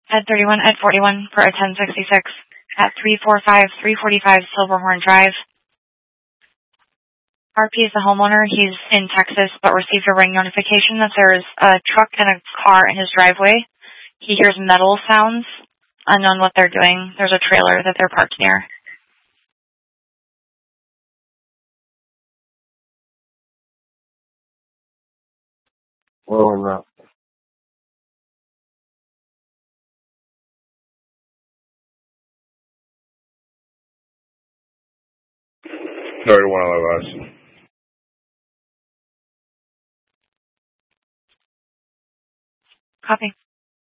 Ed 31, Ed 41 for a 1066 at 345 Silverhorn Drive. RP is the homeowner. He's in Texas, but received a ring notification that there's a truck and a car in his driveway. He hears metal sounds, unknown what they're doing. There's a trailer that they're parked near. Rolling route. Sorry, 1 LOS. Copy.